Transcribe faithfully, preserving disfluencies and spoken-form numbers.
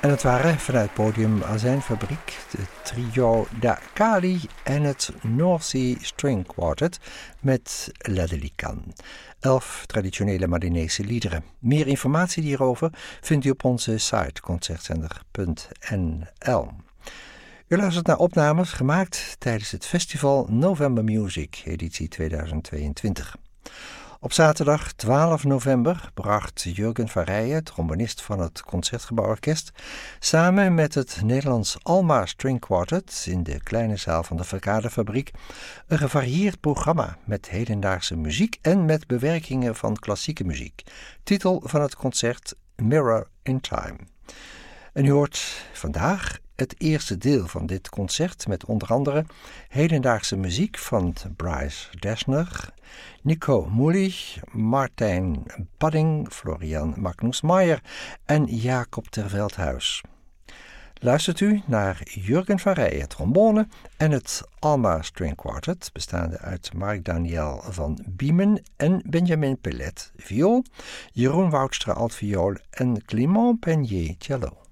En het waren vanuit Podium Azijnfabriek de trio Da Kali en het North Sea String Quartet met Ladelican. Elf traditionele Malinese liederen. Meer informatie hierover vindt u op onze site concertzender punt n l. U luistert naar opnames gemaakt tijdens het festival November Music, editie tweeduizend tweeëntwintig. Op zaterdag twaalf november bracht Jurgen van Rijen, trombonist van het Concertgebouworkest, samen met het Nederlands Alma String Quartet in de kleine zaal van de Verkadefabriek een gevarieerd programma met hedendaagse muziek en met bewerkingen van klassieke muziek. Titel van het concert Mirror in Time. En u hoort vandaag het eerste deel van dit concert met onder andere hedendaagse muziek van Bryce Dessner, Nico Mulich, Martijn Padding, Florian Magnus Maier en Jacob ter Veldhuis. Luistert u naar Jurgen van Rijen, trombone, en het Alma String Quartet, bestaande uit Marc-Daniel van Biemen en Benjamin Pellet, viool, Jeroen Woudstra altviool en Clément Peignet cello.